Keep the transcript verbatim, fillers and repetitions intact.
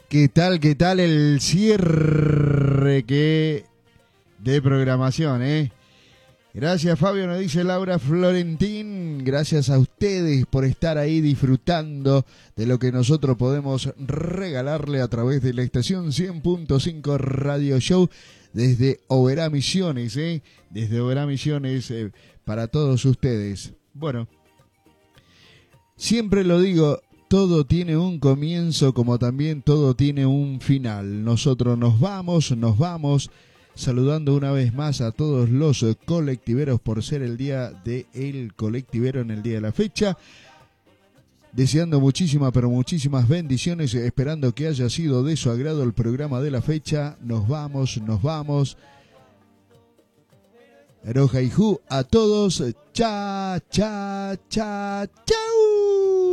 ¿Qué tal, qué tal el cierre que de programación, eh? Gracias, Fabio, nos dice Laura Florentín. Gracias a ustedes por estar ahí disfrutando de lo que nosotros podemos regalarle a través de la estación cien punto cinco Radio Show desde Oberá Misiones, ¿eh? Desde Oberá Misiones eh, para todos ustedes. Bueno, siempre lo digo, todo tiene un comienzo como también todo tiene un final. Nosotros nos vamos, nos vamos. Saludando una vez más a todos los colectiveros por ser el día del colectivero en el día de la fecha. Deseando muchísimas, pero muchísimas bendiciones. Esperando que haya sido de su agrado el programa de la fecha. Nos vamos, nos vamos. Aroha y Ju a todos. Cha, cha, cha, chau.